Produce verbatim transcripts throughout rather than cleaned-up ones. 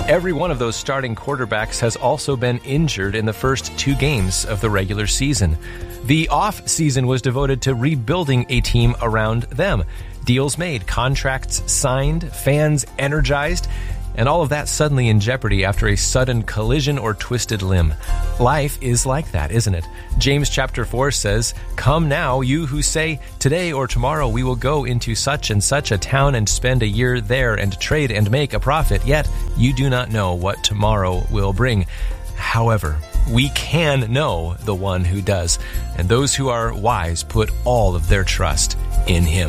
Every one of those starting quarterbacks has also been injured in the first two games of the regular season. The off-season was devoted to rebuilding a team around them. Deals made, contracts signed, fans energized, and all of that suddenly in jeopardy after a sudden collision or twisted limb. Life is like that, isn't it? James chapter four says, "Come now, you who say, today or tomorrow we will go into such and such a town and spend a year there and trade and make a profit, yet you do not know what tomorrow will bring." However, we can know the one who does, and those who are wise put all of their trust in him.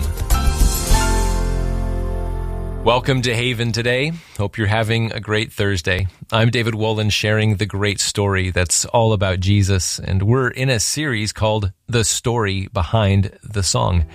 Welcome to Haven today. Hope you're having a great Thursday. I'm David Wolin, sharing the great story that's all about Jesus, and we're in a series called The Story Behind the Song.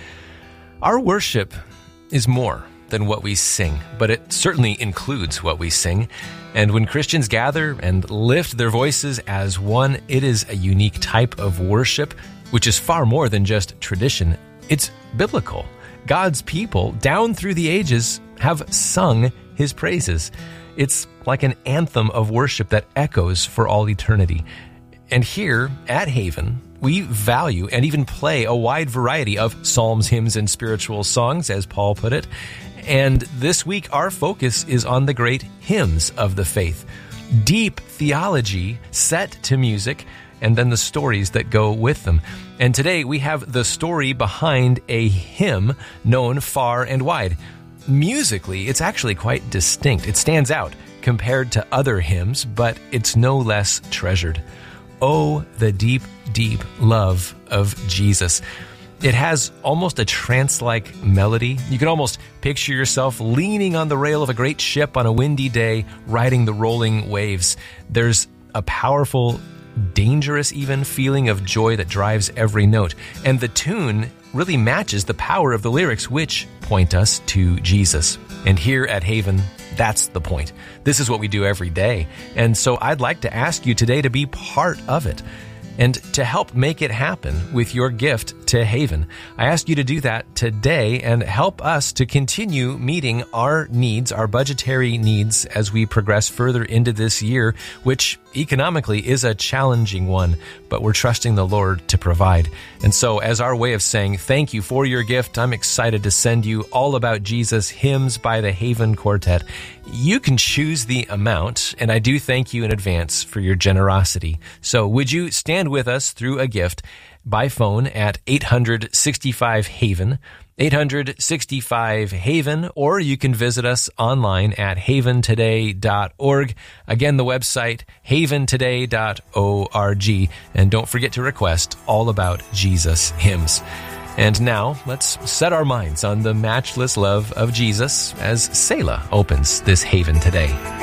Our worship is more than what we sing, but it certainly includes what we sing. And when Christians gather and lift their voices as one, it is a unique type of worship, which is far more than just tradition. It's biblical. God's people, down through the ages, have sung his praises. It's like an anthem of worship that echoes for all eternity. And here at Haven, we value and even play a wide variety of psalms, hymns, and spiritual songs, as Paul put it. And this week, our focus is on the great hymns of the faith. Deep theology set to music, and then the stories that go with them. And today we have the story behind a hymn known far and wide. Musically, it's actually quite distinct. It stands out compared to other hymns, but it's no less treasured. Oh, the deep, deep love of Jesus. It has almost a trance-like melody. You can almost picture yourself leaning on the rail of a great ship on a windy day, riding the rolling waves. There's a powerful, dangerous even feeling of joy that drives every note. And the tune really matches the power of the lyrics, which point us to Jesus. And here at Haven, that's the point. This is what we do every day. And so I'd like to ask you today to be part of it and to help make it happen with your gift to Haven. I ask you to do that today and help us to continue meeting our needs, our budgetary needs, as we progress further into this year, which economically is a challenging one, but we're trusting the Lord to provide. And so as our way of saying thank you for your gift, I'm excited to send you All About Jesus hymns by the Haven Quartet. You can choose the amount, and I do thank you in advance for your generosity. So would you stand with us through a gift by phone at eight hundred sixty-five Haven, eight hundred sixty-five Haven, or you can visit us online at haven today dot org. Again, the website, haven today dot org. And don't forget to request All About Jesus hymns. And now, let's set our minds on the matchless love of Jesus as Selah opens this Haven today.